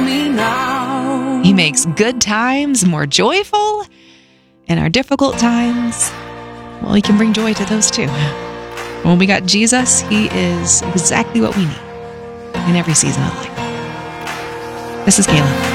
me now. He makes good times more joyful, and our difficult times, well, He can bring joy to those too. When we got Jesus, He is exactly what we need in every season of life. This is Kayla.